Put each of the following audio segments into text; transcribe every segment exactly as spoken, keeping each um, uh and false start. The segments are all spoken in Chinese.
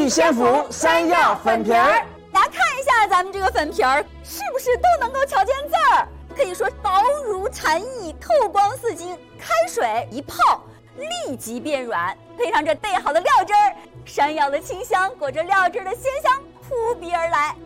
益仙福山药粉皮儿。 大家看一下咱们这个粉皮儿，是不是都能够瞧见字儿？可以说薄如蝉翼，透光似金，开水一泡立即变软，配上这备好的料汁儿，山药的清香裹着料汁的鲜香扑鼻而来。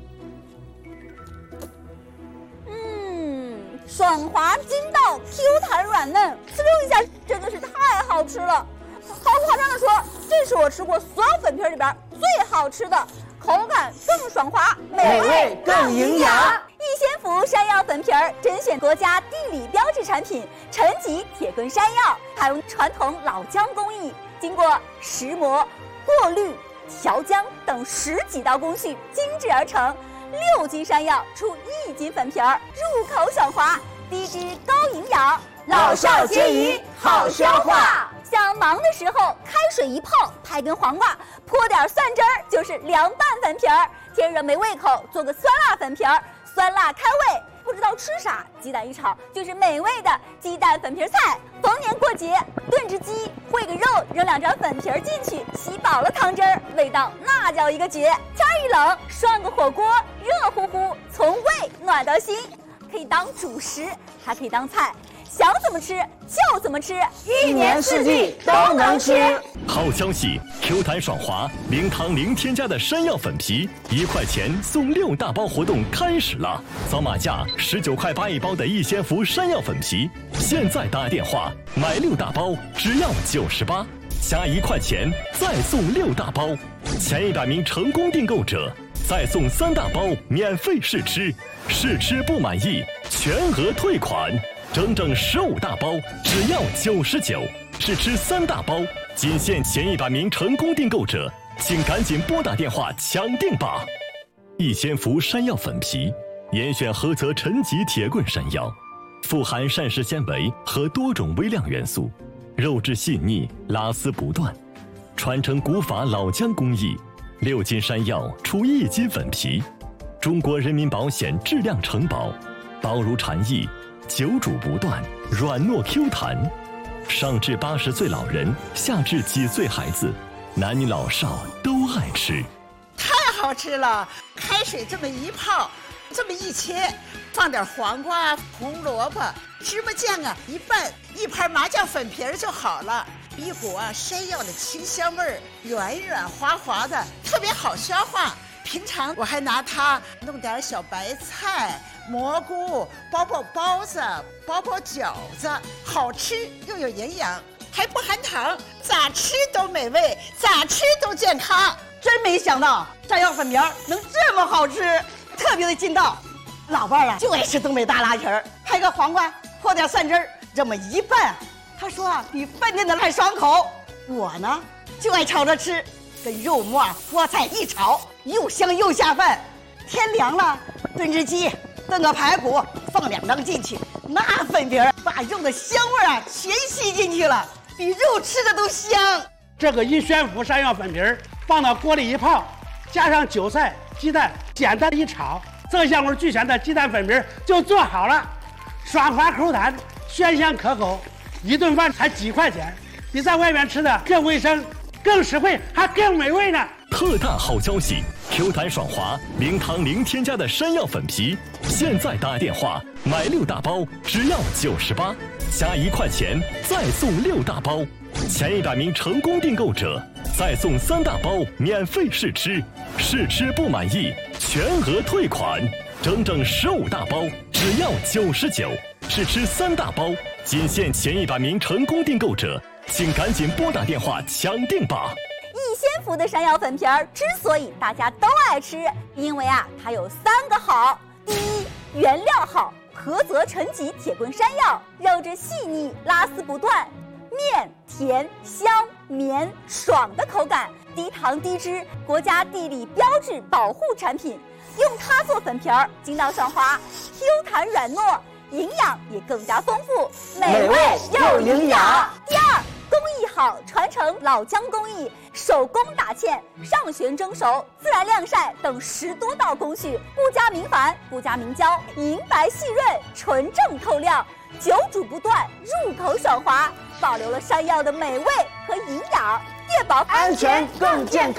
嗯，爽滑筋道 ，Q 弹软嫩，滋溜一下，真的是太好吃了。毫不夸张的说，这是我吃过所有粉皮里边最好吃的，口感更爽滑， 美味更营养。 益仙福山药粉皮儿甄选国家地理标志产品陈吉铁棍山药，采用传统老姜工艺，经过石磨、过滤、调浆等十几道工序精制而成。六斤山药出一斤粉皮儿，入口爽滑，低脂高营养， 老少皆宜，好消化。 想忙的时候，开水一泡，拍根黄瓜，泼点蒜汁儿，就是凉拌粉皮儿。天热没胃口，做个酸辣粉皮儿，酸辣开胃。不知道吃啥，鸡蛋一炒就是美味的鸡蛋粉皮菜。逢年过节炖只鸡，烩个肉，扔两张粉皮儿进去，吸饱了汤汁儿，味道那叫一个绝。天一冷，涮个火锅，热乎乎，从胃暖到心，可以当主食，还可以当菜。想怎么吃就怎么吃， 一年四季都能吃。 好消息 ，Q 弹爽滑，零糖零添加的山药粉皮，一块钱送六大包活动开始了。扫码价十九块八一包的益仙福山药粉皮，现在打电话买六大包只要九十八，加一块钱再送六大包，前一百名成功订购者再送三大包免费试吃，试吃不满意全额退款。整整十五大包只要九十九，试吃三大包，仅限前一百名成功订购者，请赶紧拨打电话抢订吧！益仙福山药粉皮，严选菏泽陈吉铁棍山药，富含膳食纤维和多种微量元素，肉质细腻，拉丝不断，传承古法老姜工艺，六斤山药出一斤粉皮，中国人民保险质量承保，薄如蝉翼，久煮不断，软糯 Q 弹，上至八十岁老人，下至几岁孩子，男女老少都爱吃。 太好吃了！开水这么一泡，这么一切，放点黄瓜、红萝卜、芝麻酱啊，一拌，一盘麻酱粉皮儿就好了。一股啊山药的清香味儿，软软滑滑的，特别好消化。平常我还拿它弄点小白菜、蘑菇，包包包子，包包饺子，好吃又有营养，还不含糖，咋吃都美味，咋吃都健康。 真没想到山药粉皮儿能这么好吃，特别的劲道。老伴儿啊就爱吃东北大拉皮儿，拍个黄瓜，泼点蒜汁儿，这么一拌，他说啊比饭店的还爽口。我呢就爱炒着吃，跟肉末、菠菜一炒，又香又下饭。天凉了，炖只鸡，炖个排骨，放两张进去，那粉皮儿把肉的香味啊全吸进去了，比肉吃的都香。 这个益仙福山药粉皮儿放到锅里一泡，加上韭菜、鸡蛋，简单一炒，色香味俱全的鸡蛋粉皮儿就做好了，爽滑口弹，鲜香可口，一顿饭才几块钱，比在外面吃的更卫生、更实惠，还更美味呢。 特大好消息 ！Q 弹爽滑，零糖零添加的山药粉皮，现在打电话买六大包只要九十八，加一块钱再送六大包，前一百名成功订购者再送三大包免费试吃，试吃不满意全额退款，整整十五大包只要九十九，试吃三大包，仅限前一百名成功订购者，请赶紧拨打电话抢订吧！ 益仙福的山药粉皮儿之所以大家都爱吃，因为啊它有三个好。第一，原料好，菏泽陈吉铁棍山药，肉质细腻，拉丝不断，面甜香绵爽的口感，低糖低脂，国家地理标志保护产品。用它做粉皮儿，筋道爽滑 ，Q 弹软糯，营养也更加丰富， 美味又营养。 第二，工艺好，传承老姜工艺，手工打芡、上旋蒸熟、自然晾晒等十多道工序，不加明矾，不加明胶，银白细润，纯正透亮，久煮不断，入口爽滑，保留了山药的美味和营养，确保安全更健康。